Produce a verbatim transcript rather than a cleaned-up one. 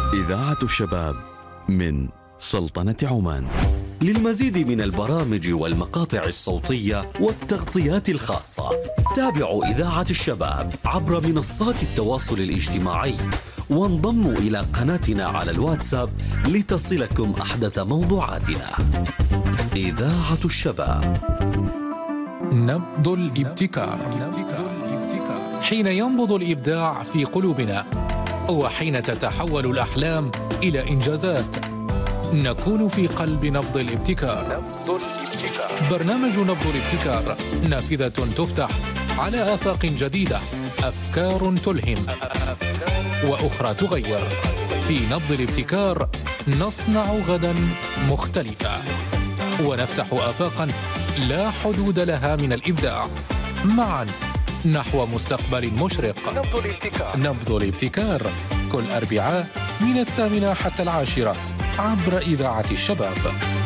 إذاعة الشباب من سلطنة عمان. للمزيد من البرامج والمقاطع الصوتية والتغطيات الخاصة تابعوا إذاعة الشباب عبر منصات التواصل الاجتماعي وانضموا إلى قناتنا على الواتساب لتصلكم أحدث موضوعاتنا. إذاعة الشباب، نبض الابتكار. حين ينبض الإبداع في قلوبنا وحين تتحول الأحلام إلى إنجازات نكون في قلب نبض الابتكار. نبض الابتكار. برنامج نبض الابتكار نافذة تفتح على آفاق جديدة، أفكار تلهم وأخرى تغير. في نبض الابتكار نصنع غدا مختلفا ونفتح آفاقا لا حدود لها من الإبداع، معا نحو مستقبل مشرق. نبض الابتكار. نبض الابتكار كل أربعاء من الثامنة حتى العاشرة عبر إذاعة الشباب.